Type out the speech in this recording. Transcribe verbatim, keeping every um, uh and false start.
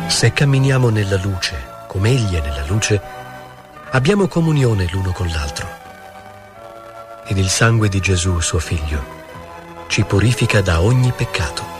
Se camminiamo nella luce, come Egli è nella luce, abbiamo comunione l'uno con l'altro. Ed il sangue di Gesù, suo Figlio, ci purifica da ogni peccato.